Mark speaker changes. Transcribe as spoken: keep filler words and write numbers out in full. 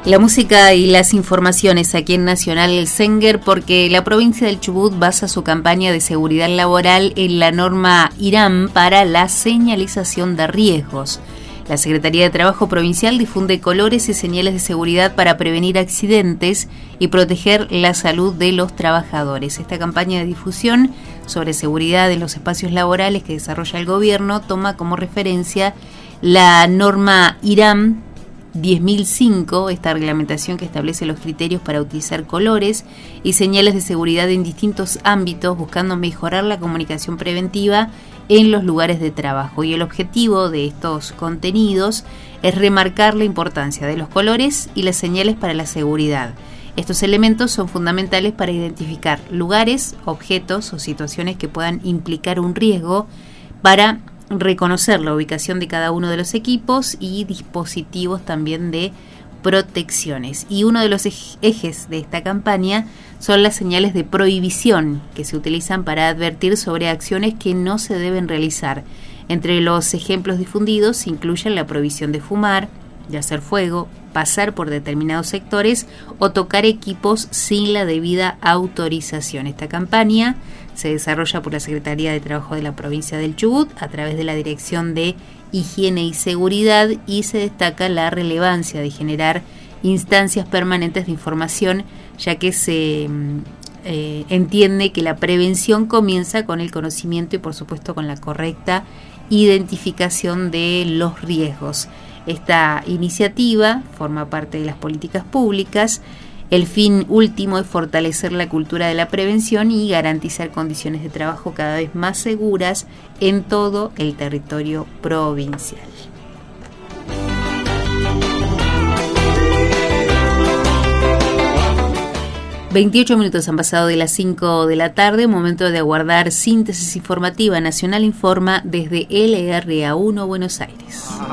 Speaker 1: La música y las informaciones aquí en Nacional Senguer, porque la provincia del Chubut basa su campaña de seguridad laboral en la norma IRAM para la señalización de riesgos. La Secretaría de Trabajo Provincial difunde colores y señales de seguridad para prevenir accidentes y proteger la salud de los trabajadores. Esta campaña de difusión sobre seguridad en los espacios laborales que desarrolla el gobierno toma como referencia la norma IRAM diez mil cinco, esta reglamentación que establece los criterios para utilizar colores y señales de seguridad en distintos ámbitos, buscando mejorar la comunicación preventiva en los lugares de trabajo. Y el objetivo de estos contenidos es remarcar la importancia de los colores y las señales para la seguridad. Estos elementos son fundamentales para identificar lugares, objetos o situaciones que puedan implicar un riesgo, para reconocer la ubicación de cada uno de los equipos y dispositivos también de protecciones. Y uno de los ejes de esta campaña son las señales de prohibición, que se utilizan para advertir sobre acciones que no se deben realizar. Entre los ejemplos difundidos se incluyen la prohibición de fumar, de hacer fuego, pasar por determinados sectores o tocar equipos sin la debida autorización. Esta campaña se desarrolla por la Secretaría de Trabajo de la provincia del Chubut a través de la Dirección de Higiene y Seguridad, y se destaca la relevancia de generar instancias permanentes de información, ya que se eh, entiende que la prevención comienza con el conocimiento y por supuesto con la correcta identificación de los riesgos. Esta iniciativa forma parte de las políticas públicas. El fin último es fortalecer la cultura de la prevención y garantizar condiciones de trabajo cada vez más seguras en todo el territorio provincial. veintiocho minutos han pasado de las cinco de la tarde, momento de aguardar síntesis informativa. Nacional Informa desde L R A uno Buenos Aires.